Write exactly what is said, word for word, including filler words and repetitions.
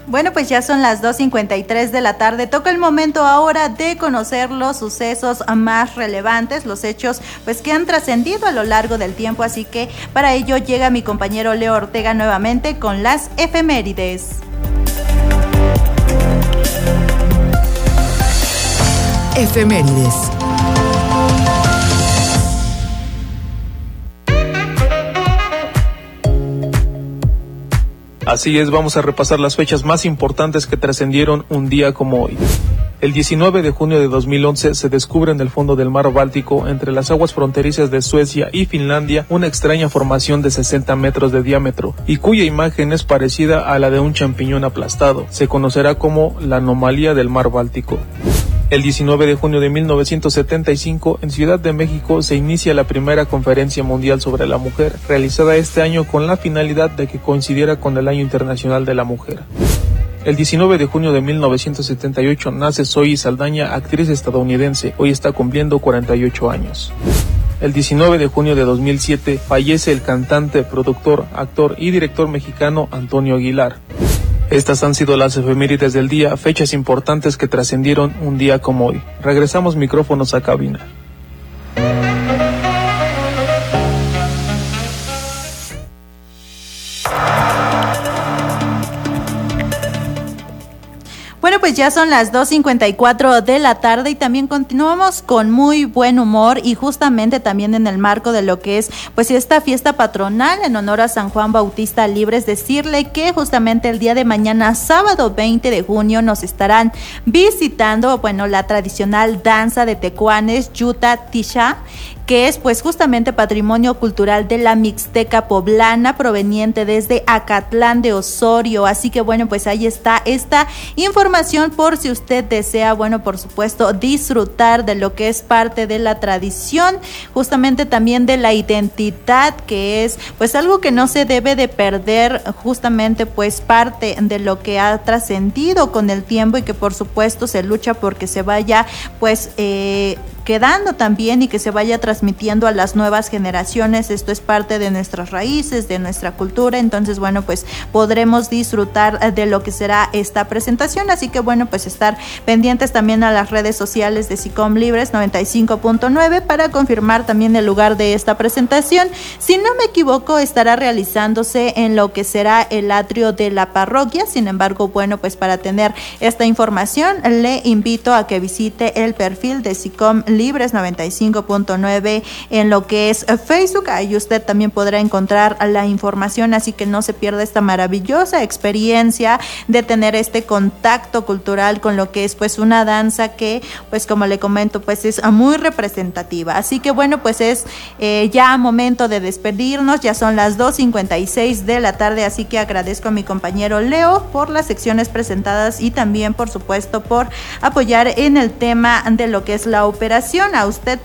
Bueno, pues ya son las dos cincuenta y tres de la tarde. Toca el momento ahora de conocer los sucesos más relevantes, los hechos pues que han trascendido a lo largo del tiempo. Así que para ello llega mi compañero Leo Ortega nuevamente con las efemérides. Efemérides. Así es, vamos a repasar las fechas más importantes que trascendieron un día como hoy. El diecinueve de junio de dos mil once se descubre en el fondo del mar Báltico, entre las aguas fronterizas de Suecia y Finlandia, una extraña formación de sesenta metros de diámetro y cuya imagen es parecida a la de un champiñón aplastado. Se conocerá como la anomalía del mar Báltico. El diecinueve de junio de mil novecientos setenta y cinco, en Ciudad de México, se inicia la primera Conferencia Mundial sobre la Mujer, realizada este año con la finalidad de que coincidiera con el Año Internacional de la Mujer. El diecinueve de junio de mil novecientos setenta y ocho nace Zoe Saldaña, actriz estadounidense. Hoy está cumpliendo cuarenta y ocho años. El diecinueve de junio de dos mil siete fallece el cantante, productor, actor y director mexicano Antonio Aguilar. Estas han sido las efemérides del día, fechas importantes que trascendieron un día como hoy. Regresamos micrófonos a cabina. Bueno, pues ya son las dos cincuenta y cuatro de la tarde y también continuamos con muy buen humor y justamente también en el marco de lo que es pues esta fiesta patronal en honor a San Juan Bautista Libre, es decirle que justamente el día de mañana, sábado veinte de junio, nos estarán visitando, bueno, la tradicional danza de tecuanes, Yuta Tisha, que es pues justamente patrimonio cultural de la Mixteca poblana, proveniente desde Acatlán de Osorio. Así que bueno, pues ahí está esta información por si usted desea, bueno, por supuesto, disfrutar de lo que es parte de la tradición, justamente también de la identidad, que es pues algo que no se debe de perder, justamente pues parte de lo que ha trascendido con el tiempo y que por supuesto se lucha porque se vaya pues eh, quedando también y que se vaya transmitiendo a las nuevas generaciones. Esto es parte de nuestras raíces, de nuestra cultura. Entonces, bueno, pues podremos disfrutar de lo que será esta presentación. Así que, bueno, pues estar pendientes también a las redes sociales de SICOM Libres noventa y cinco punto nueve para confirmar también el lugar de esta presentación. Si no me equivoco, estará realizándose en lo que será el atrio de la parroquia. Sin embargo, bueno, pues para tener esta información, le invito a que visite el perfil de SICOM Libres noventa y cinco punto nueve en lo que es Facebook. Ahí usted también podrá encontrar la información, así que no se pierda esta maravillosa experiencia de tener este contacto cultural con lo que es pues una danza que, pues como le comento, pues es muy representativa. Así que bueno, pues es eh, ya momento de despedirnos. Ya son las dos cincuenta y seis de la tarde, así que agradezco a mi compañero Leo por las secciones presentadas y también, por supuesto, por apoyar en el tema de lo que es la operación. A usted